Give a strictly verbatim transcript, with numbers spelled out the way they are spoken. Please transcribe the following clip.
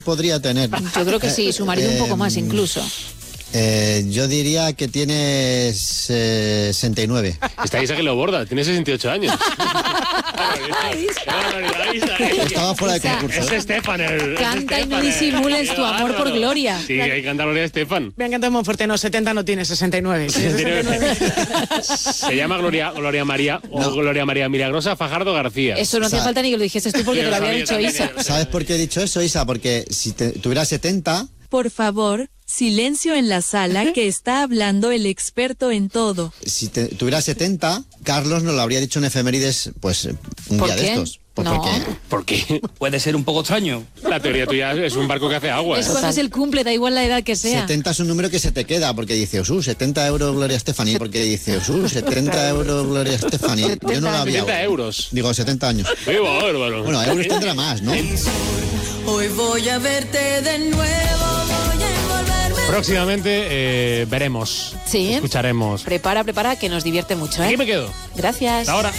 podría tener. Yo creo que sí, su marido eh, un poco más incluso. Eh, yo diría que tiene sesenta y nueve. Está Isa que lo borda, tiene sesenta y ocho años. Estaba fuera de concurso. Es Estefan. El, Canta es y no disimules tu amor por Gloria. Sí, hay que cantar Gloria Estefan. Me ha encantado muy fuerte, no, setenta no tiene, sesenta y nueve. sesenta y nueve. Se llama Gloria, Gloria María o no. Gloria María Milagrosa Fajardo García. Eso no hacía falta ni que lo dijese tú porque te lo había dicho Isa. ¿Sabes por qué he dicho eso, Isa? Porque si te, tuviera setenta... Por favor, silencio en la sala que está hablando el experto en todo. Si te, tuviera setenta, Carlos nos lo habría dicho en efemérides, pues, un día qué? de estos. Pues no. ¿Por qué? ¿Por qué? Puede ser un poco extraño. La teoría tuya es un barco que hace agua. Es ¿eh? cuando es el cumple, da igual la edad que sea. setenta es un número que se te queda, porque dice, uh, setenta euros Gloria Estefani, porque dice, uh, setenta euros Gloria Estefani. Yo no lo había. setenta euros. Digo, setenta años. ¡Qué bárbaro! Bueno, euros tendrá más, ¿no? Hoy voy a verte de nuevo, voy a envolverme. Próximamente eh, veremos. Sí. Escucharemos. Prepara, prepara, que nos divierte mucho, ¿eh? Aquí me quedo. Gracias. Hasta ahora.